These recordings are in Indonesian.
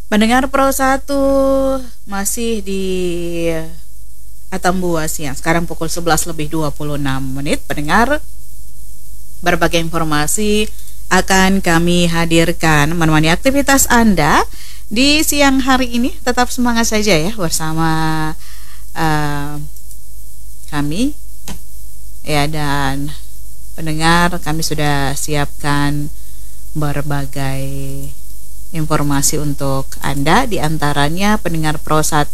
Pendengar Pro 1 masih di Atambua siang. Sekarang pukul 11 lebih 26 menit. Pendengar, berbagai informasi akan kami hadirkan menemani aktivitas Anda di siang hari ini. Tetap semangat saja ya bersama kami ya, dan pendengar, kami sudah siapkan berbagai informasi untuk Anda. Di antaranya pendengar Pro 1,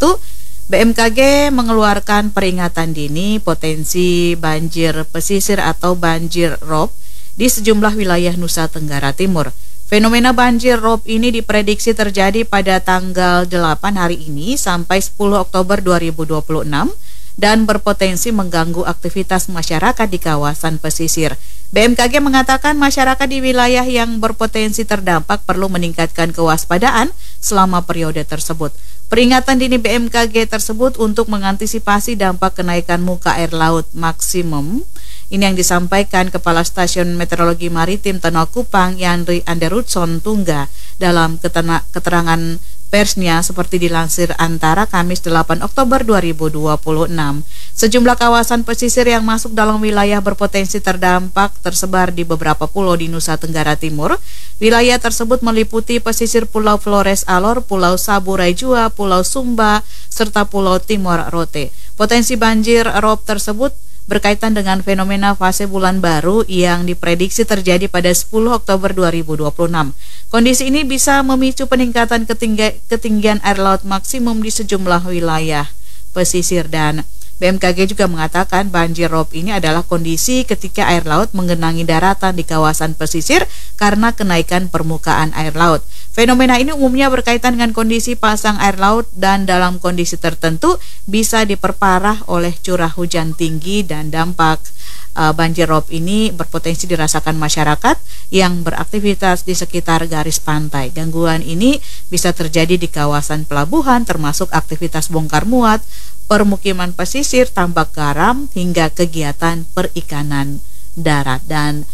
BMKG mengeluarkan peringatan dini potensi banjir pesisir atau banjir rob di sejumlah wilayah Nusa Tenggara Timur. Fenomena banjir rob ini diprediksi terjadi pada tanggal 8 hari ini sampai 10 Oktober 2026 dan berpotensi mengganggu aktivitas masyarakat di kawasan pesisir. BMKG mengatakan masyarakat di wilayah yang berpotensi terdampak perlu meningkatkan kewaspadaan selama periode tersebut. Peringatan dini BMKG tersebut untuk mengantisipasi dampak kenaikan muka air laut maksimum. Ini yang disampaikan Kepala Stasiun Meteorologi Maritim Tanah Kupang, Yandri Anderutson Tungga, dalam keterangan persnya seperti dilansir Antara Kamis 8 Oktober 2026. Sejumlah kawasan pesisir yang masuk dalam wilayah berpotensi terdampak tersebar di beberapa pulau di Nusa Tenggara Timur. Wilayah tersebut meliputi pesisir Pulau Flores Alor, Pulau Saburai Jua, Pulau Sumba, serta Pulau Timor Rote. Potensi banjir rob tersebut berkaitan dengan fenomena fase bulan baru yang diprediksi terjadi pada 10 Oktober 2026. Kondisi ini bisa memicu peningkatan ketinggian air laut maksimum di sejumlah wilayah pesisir, dan BMKG juga mengatakan banjir rob ini adalah kondisi ketika air laut menggenangi daratan di kawasan pesisir karena kenaikan permukaan air laut. Fenomena ini umumnya berkaitan dengan kondisi pasang air laut dan dalam kondisi tertentu bisa diperparah oleh curah hujan tinggi, dan dampak banjir rob ini berpotensi dirasakan masyarakat yang beraktivitas di sekitar garis pantai. Gangguan ini bisa terjadi di kawasan pelabuhan termasuk aktivitas bongkar muat, permukiman pesisir, tambak garam, hingga kegiatan perikanan darat. Dan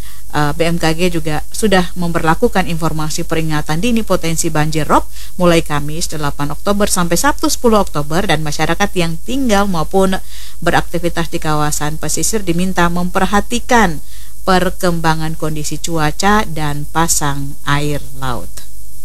BMKG juga sudah memberlakukan informasi peringatan dini potensi banjir rob mulai Kamis 8 Oktober sampai Sabtu 10 Oktober, dan masyarakat yang tinggal maupun beraktivitas di kawasan pesisir diminta memperhatikan perkembangan kondisi cuaca dan pasang air laut.